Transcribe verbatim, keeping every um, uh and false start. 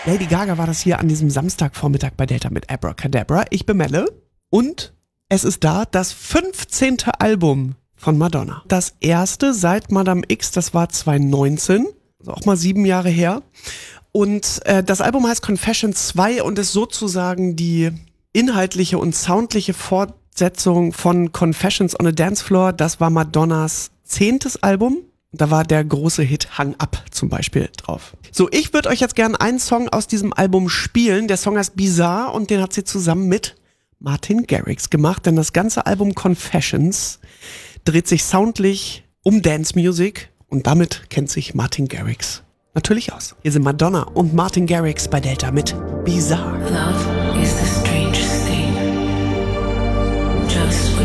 Lady Gaga war das hier an diesem Samstagvormittag bei Delta mit Abracadabra. Ich bin Melle und es ist da das fünfzehnte Album von Madonna. Das erste seit Madame X, das war zwanzig neunzehn, also auch mal sieben Jahre her. Und äh, das Album heißt Confessions zwei und ist sozusagen die inhaltliche und soundliche Fortsetzung von Confessions on a Dance Floor. Das war Madonnas zehntes Album. Da war der große Hit Hang Up zum Beispiel drauf. So, ich würde euch jetzt gerne einen Song aus diesem Album spielen. Der Song heißt Bizarre und den hat sie zusammen mit Martin Garrix gemacht. Denn das ganze Album Confessions dreht sich soundlich um Dance Music und damit kennt sich Martin Garrix natürlich aus. Hier sind Madonna und Martin Garrix bei Delta mit Bizarre. Love.